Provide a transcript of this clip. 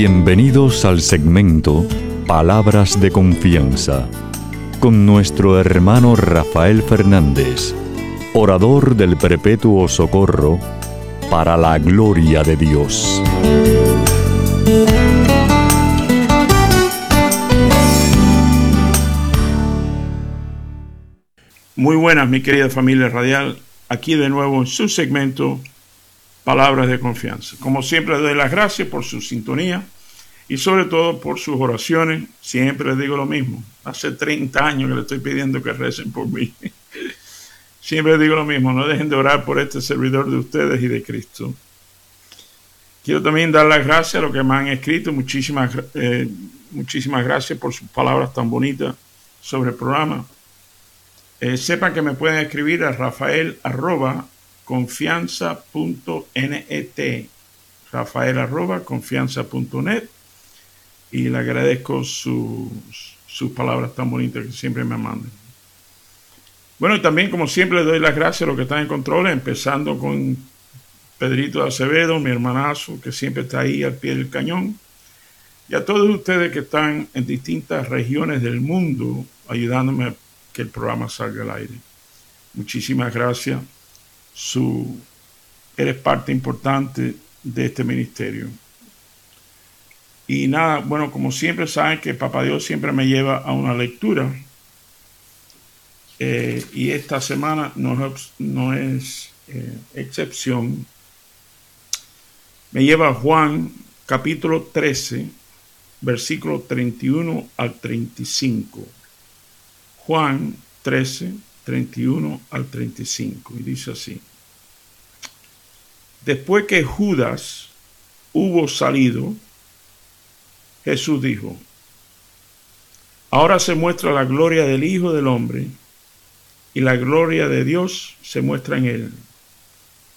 Bienvenidos al segmento Palabras de Confianza, con nuestro hermano Rafael Fernández, orador del Perpetuo Socorro, para la gloria de Dios. Muy buenas, mi querida familia radial, aquí de nuevo en su segmento Palabras de Confianza. Como siempre, les doy las gracias por su sintonía y sobre todo por sus oraciones. Siempre les digo lo mismo. Hace 30 años que les estoy pidiendo que recen por mí. Siempre les digo lo mismo. No dejen de orar por este servidor de ustedes y de Cristo. Quiero también dar las gracias a los que me han escrito. Muchísimas gracias por sus palabras tan bonitas sobre el programa. Sepan que me pueden escribir a rafael@confianza.net, rafael@confianza.net, y le agradezco sus palabras tan bonitas que siempre me mandan. Bueno, y también, como siempre, les doy las gracias a los que están en control, empezando con Pedrito de Acevedo, mi hermanazo, que siempre está ahí al pie del cañón, y a todos ustedes que están en distintas regiones del mundo ayudándome a que el programa salga al aire. Muchísimas gracias. Eres parte importante de este ministerio. Y nada, bueno, como siempre saben que Papá Dios siempre me lleva a una lectura. Y esta semana no es excepción. Me lleva a Juan capítulo 13, versículo 31 al 35. Juan 13, 31 al 35. Y dice así: Después que Judas hubo salido, Jesús dijo: Ahora se muestra la gloria del Hijo del Hombre, y la gloria de Dios se muestra en él.